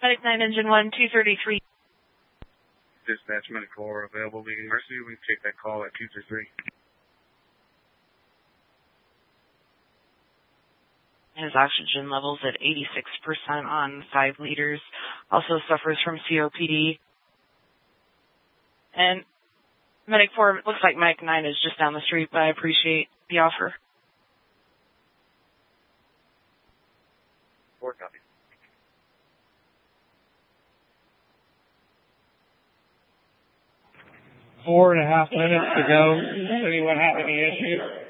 Medic 9, Engine 1, 233. Dispatch, Medic 4 available, leading Mercy. We can take that call at 223. His oxygen levels at 86% on 5 liters. Also suffers from COPD. And Medic 4, looks like Medic 9 is just down the street, but I appreciate the offer. 4 copy. 4.5 minutes to go. Anyone have any issues?